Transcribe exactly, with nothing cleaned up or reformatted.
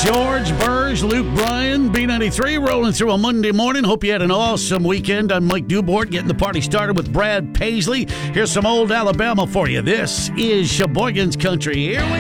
George Burge, Luke Bryan, B ninety-three, rolling through a Monday morning. Hope you had an awesome weekend. I'm Mike Dubort, getting the party started with Brad Paisley. Here's some old Alabama for you. This is Sheboygan's Country. Here we